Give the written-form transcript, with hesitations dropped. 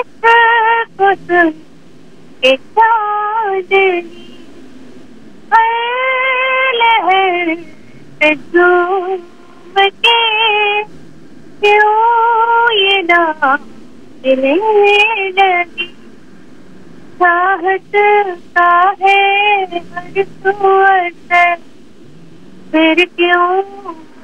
को सुन के चांदनी हर लहर पे झूम के क्यों ये नाम मिलने लगी। चाहत का है हर सू असर फिर क्यों